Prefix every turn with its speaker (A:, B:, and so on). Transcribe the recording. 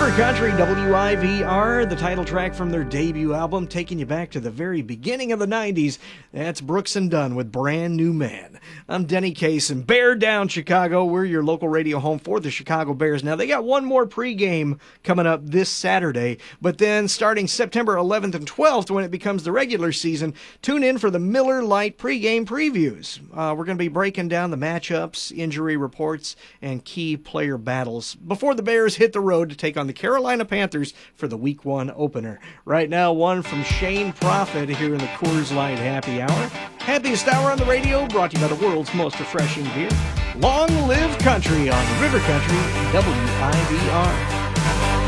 A: River Country, WIVR, the title track from their debut album, taking you back to the very beginning of the 90s. That's Brooks and Dunn with Brand New Man. I'm Denny Case, and Bear Down Chicago. We're your local radio home for the Chicago Bears. Now, they got one more pregame coming up this Saturday, but then starting September 11th and 12th, when it becomes the regular season, tune in for the Miller Lite pregame previews. We're going to be breaking down the matchups, injury reports, and key player battles before the Bears hit the road to take on the Carolina Panthers for the Week 1 opener. Right now, one from Shane Prophet here in the Coors Light Happy Hour. Happiest hour on the radio, brought to you by the world's most refreshing beer. Long live country on River Country WIVR.